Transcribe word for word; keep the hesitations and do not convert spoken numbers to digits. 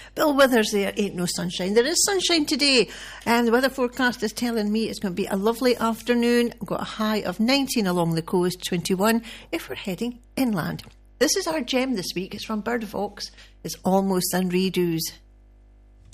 Bill Withers there, ain't no sunshine. There is sunshine today, and the weather forecast is telling me it's going to be a lovely afternoon. We've got a high of nineteen along the coast, twenty-one if we're heading inland. This is our gem this week. It's from Bird Vox. It's Almost and Redos.